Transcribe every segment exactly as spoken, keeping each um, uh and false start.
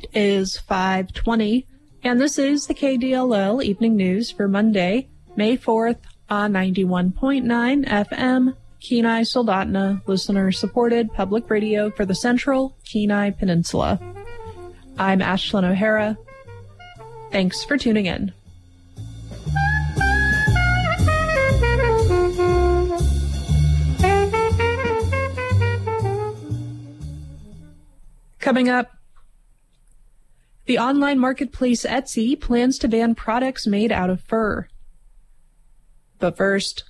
It is five twenty, and this is the K D L L Evening News for Monday, May fourth, on ninety-one point nine F M, Kenai Soldotna, listener-supported public radio for the Central Kenai Peninsula. I'm Ashlyn O'Hara. Thanks for tuning in. Coming up, the online marketplace Etsy plans to ban products made out of fur. But first,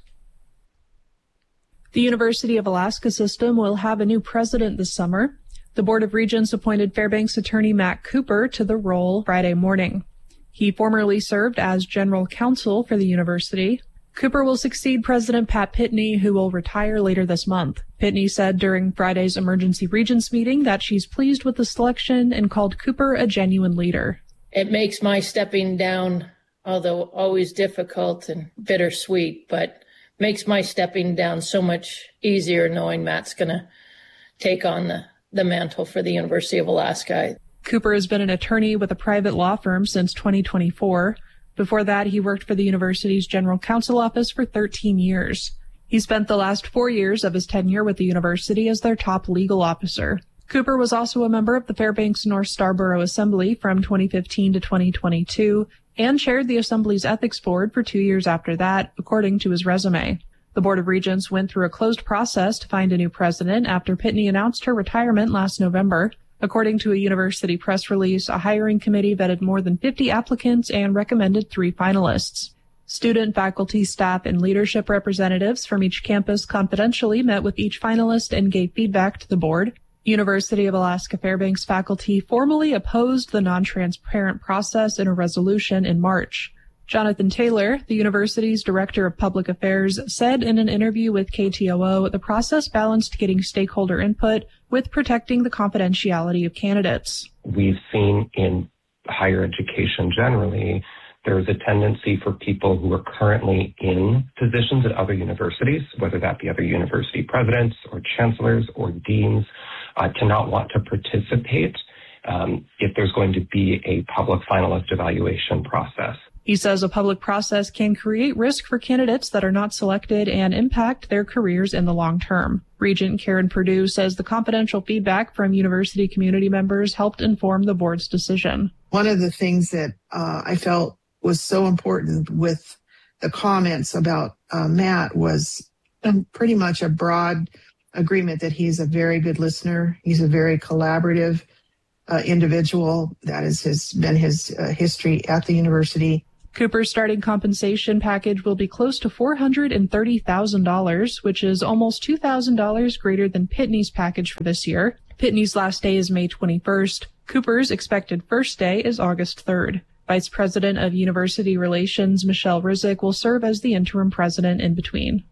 the University of Alaska system will have a new president this summer. The Board of Regents appointed Fairbanks attorney Matt Cooper to the role Friday morning. He formerly served as general counsel for the university. Cooper will succeed President Pat Pitney, who will retire later this month. Pitney said during Friday's emergency regents meeting that she's pleased with the selection and called Cooper a genuine leader. It makes my stepping down, although always difficult and bittersweet, but makes my stepping down so much easier knowing Matt's going to take on the, the mantle for the University of Alaska. Cooper has been an attorney with a private law firm since twenty twenty-four. Before that, he worked for the university's general counsel office for thirteen years. He spent the last four years of his tenure with the university as their top legal officer. Cooper was also a member of the Fairbanks North Starborough Assembly from twenty fifteen to twenty twenty-two and chaired the Assembly's ethics board for two years after that, according to his resume. The Board of Regents went through a closed process to find a new president after Pitney announced her retirement last November. According to a university press release, a hiring committee vetted more than fifty applicants and recommended three finalists. Student, faculty, staff, and leadership representatives from each campus confidentially met with each finalist and gave feedback to the board. University of Alaska Fairbanks faculty formally opposed the non-transparent process in a resolution in March. Jonathan Taylor, the university's director of public affairs, said in an interview with K T O O the process balanced getting stakeholder input with protecting the confidentiality of candidates. We've seen in higher education generally, there's a tendency for people who are currently in positions at other universities, whether that be other university presidents or chancellors or deans, uh, to not want to participate um, if there's going to be a public finalist evaluation process. He says a public process can create risk for candidates that are not selected and impact their careers in the long term. Regent Karen Perdue says the confidential feedback from university community members helped inform the board's decision. One of the things that uh, I felt was so important with the comments about uh, Matt was um, pretty much a broad agreement that he's a very good listener. He's a very collaborative uh, individual. That is his, been his uh, history at the university. Cooper's starting compensation package will be close to four hundred thirty thousand dollars, which is almost two thousand dollars greater than Pitney's package for this year. Pitney's last day is May twenty-first. Cooper's expected first day is August third. Vice President of University Relations Michelle Rizek will serve as the interim president in between.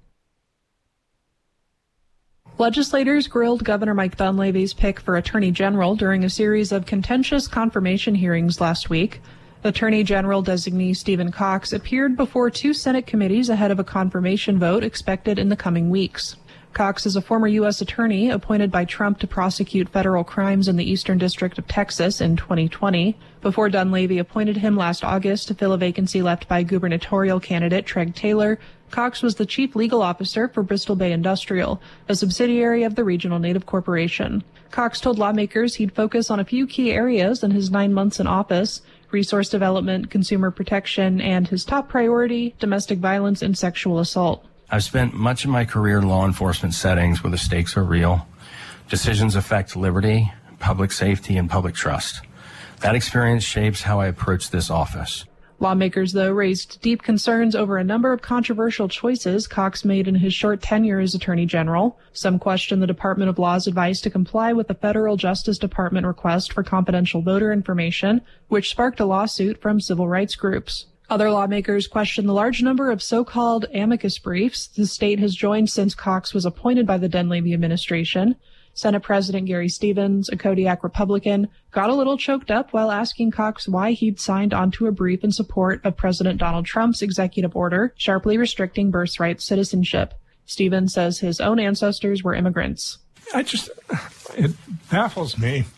Legislators grilled Governor Mike Dunleavy's pick for Attorney General during a series of contentious confirmation hearings last week. Attorney General designee Stephen Cox appeared before two Senate committees ahead of a confirmation vote expected in the coming weeks. Cox is a former U S attorney appointed by Trump to prosecute federal crimes in the Eastern District of Texas in twenty twenty, before Dunleavy appointed him last August to fill a vacancy left by gubernatorial candidate Treg Taylor. Cox was the chief legal officer for Bristol Bay Industrial, a subsidiary of the Regional Native Corporation. Cox told lawmakers he'd focus on a few key areas in his nine months in office: resource development, consumer protection, and his top priority, domestic violence and sexual assault. I've spent much of my career in law enforcement settings where the stakes are real. Decisions affect liberty, public safety, and public trust. That experience shapes how I approach this office. Lawmakers, though, raised deep concerns over a number of controversial choices Cox made in his short tenure as Attorney General. Some questioned the Department of Law's advice to comply with the Federal Justice Department request for confidential voter information, which sparked a lawsuit from civil rights groups. Other lawmakers questioned the large number of so-called amicus briefs the state has joined since Cox was appointed by the Dunleavy administration. Senate President Gary Stevens, a Kodiak Republican, got a little choked up while asking Cox why he'd signed onto a brief in support of President Donald Trump's executive order sharply restricting birthright citizenship. Stevens says his own ancestors were immigrants. I just, it baffles me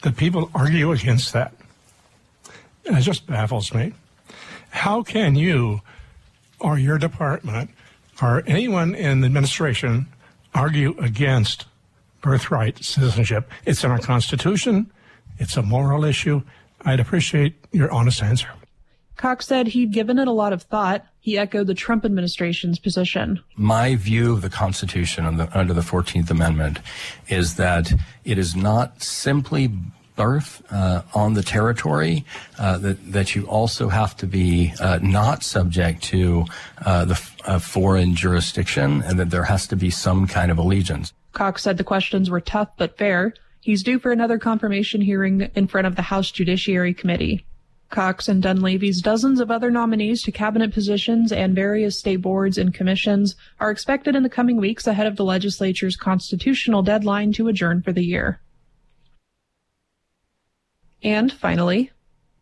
that people argue against that. And it just baffles me. How can you or your department or anyone in the administration argue against birthright citizenship? It's in our Constitution. It's a moral issue. I'd appreciate your honest answer. Cox said he'd given it a lot of thought. He echoed the Trump administration's position. My view of the Constitution under the, under the fourteenth Amendment is that it is not simply birth uh, on the territory, uh, that, that you also have to be uh, not subject to uh, the uh, foreign jurisdiction, and that there has to be some kind of allegiance. Cox said the questions were tough but fair. He's due for another confirmation hearing in front of the House Judiciary Committee. Cox and Dunleavy's dozens of other nominees to cabinet positions and various state boards and commissions are expected in the coming weeks ahead of the legislature's constitutional deadline to adjourn for the year. And finally,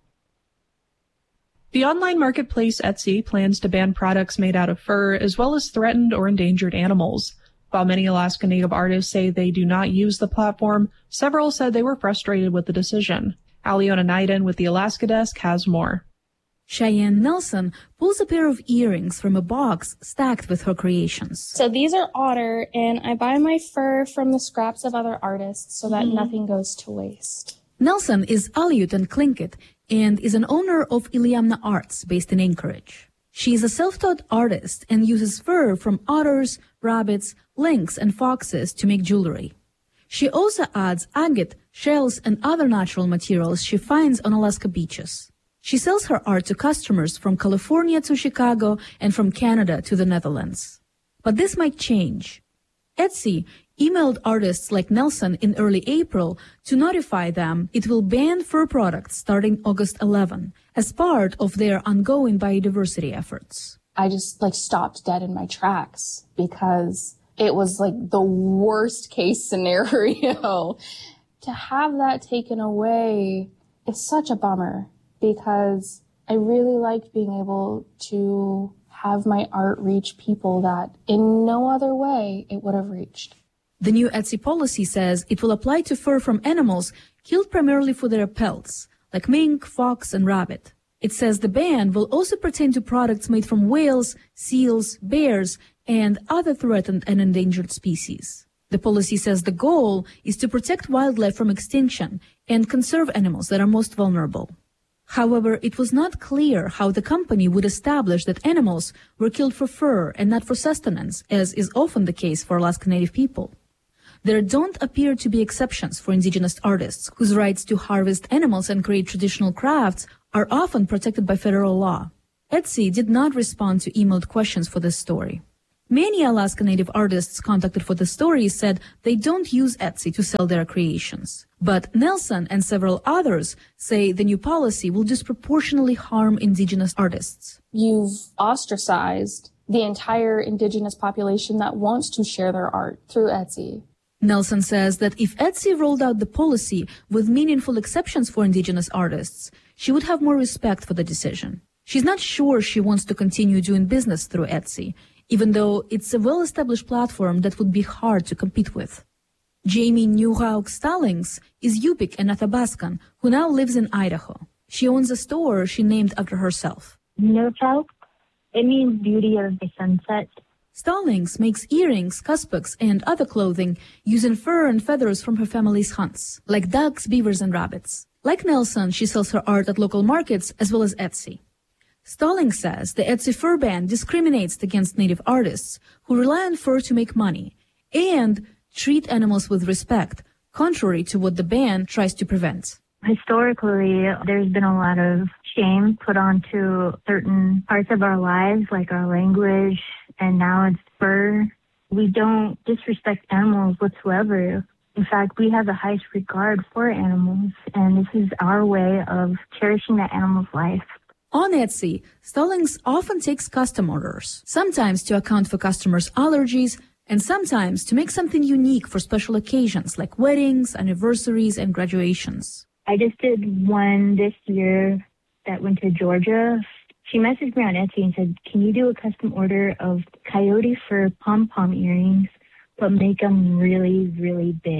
the online marketplace Etsy plans to ban products made out of fur as well as threatened or endangered animals. While many Alaska Native artists say they do not use the platform, several said they were frustrated with the decision. Aliona Naiden with the Alaska Desk has more. Cheyenne Nelson pulls a pair of earrings from a box stacked with her creations. So these are otter, and I buy my fur from the scraps of other artists so that mm-hmm. nothing goes to waste. Nelson is Aleut and Tlingit and is an owner of Iliamna Arts based in Anchorage. She is a self-taught artist and uses fur from otters, rabbits, lynx, and foxes to make jewelry. She also adds agate, shells, and other natural materials she finds on Alaska beaches. She sells her art to customers from California to Chicago and from Canada to the Netherlands. But this might change. Etsy emailed artists like Nelson in early April to notify them it will ban fur products starting August eleventh as part of their ongoing biodiversity efforts. I just like stopped dead in my tracks because it was like the worst case scenario. To have that taken away is such a bummer because I really liked being able to have my art reach people that in no other way it would have reached. The new Etsy policy says it will apply to fur from animals killed primarily for their pelts, like mink, fox, and rabbit. It says the ban will also pertain to products made from whales, seals, bears, and other threatened and endangered species. The policy says the goal is to protect wildlife from extinction and conserve animals that are most vulnerable. However, it was not clear how the company would establish that animals were killed for fur and not for sustenance, as is often the case for Alaska Native people. There don't appear to be exceptions for indigenous artists whose rights to harvest animals and create traditional crafts are often protected by federal law. Etsy did not respond to emailed questions for this story. Many Alaska Native artists contacted for the story said they don't use Etsy to sell their creations. But Nelson and several others say the new policy will disproportionately harm indigenous artists. You've ostracized the entire indigenous population that wants to share their art through Etsy. Nelson says that if Etsy rolled out the policy with meaningful exceptions for indigenous artists, she would have more respect for the decision. She's not sure she wants to continue doing business through Etsy, even though it's a well-established platform that would be hard to compete with. Jamie Newhauk Stallings is Yupik and Athabaskan, who now lives in Idaho. She owns a store she named after herself. Newhauk, it means beauty of the sunset. Stallings makes earrings, cuspaks, and other clothing using fur and feathers from her family's hunts, like ducks, beavers, and rabbits. Like Nelson, she sells her art at local markets as well as Etsy. Stallings says the Etsy fur ban discriminates against Native artists who rely on fur to make money and treat animals with respect, contrary to what the ban tries to prevent. Historically, there's been a lot of shame put onto certain parts of our lives, like our language, and now it's fur. We don't disrespect animals whatsoever. In fact, we have the highest regard for animals, and this is our way of cherishing that animal's life. On Etsy, Stallings often takes custom orders, sometimes to account for customers' allergies, and sometimes to make something unique for special occasions like weddings, anniversaries, and graduations. I just did one this year that went to Georgia. She messaged me on Etsy and said, can you do a custom order of coyote fur pom-pom earrings, but make them really, really big?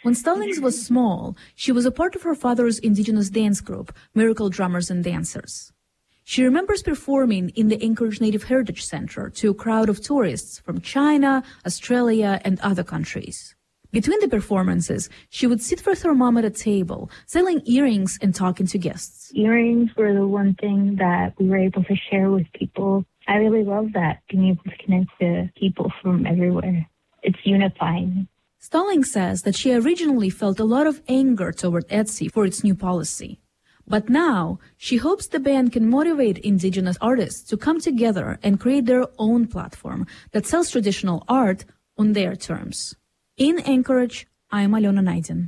When Stallings was small, she was a part of her father's indigenous dance group, Miracle Drummers and Dancers. She remembers performing in the Anchorage Native Heritage Center to a crowd of tourists from China, Australia, and other countries. Between the performances, she would sit with her mom at a table, selling earrings and talking to guests. Earrings were the one thing that we were able to share with people. I really love that, being able to connect to people from everywhere. It's unifying. Stallings says that she originally felt a lot of anger toward Etsy for its new policy. But now, she hopes the ban can motivate Indigenous artists to come together and create their own platform that sells traditional art on their terms. In Anchorage, I'm Alona Naidin.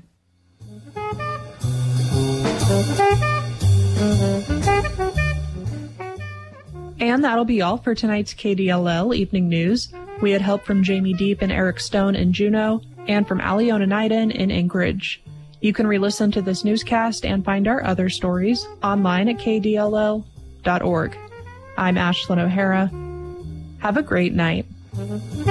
And that'll be all for tonight's K D L L Evening News. We had help from Jamie Deep and Eric Stone in Juneau, and from Aliona Naidin in Anchorage. You can re-listen to this newscast and find our other stories online at k d l l dot org. I'm Ashlyn O'Hara. Have a great night.